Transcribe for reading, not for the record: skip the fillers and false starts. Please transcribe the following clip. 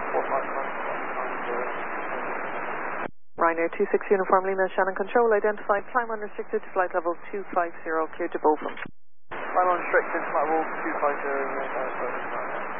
Ryanair 26 Uniform Lima, Shannon Control, identified, climb unrestricted, flight level 250, clear to Beaufort. Climb unrestricted, flight level 250,